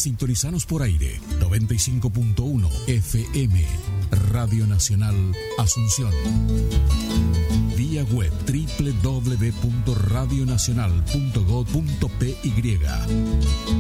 Sintonizanos por aire 95.1 FM Radio Nacional Asunción. Vía web www.radionacional.gov.py.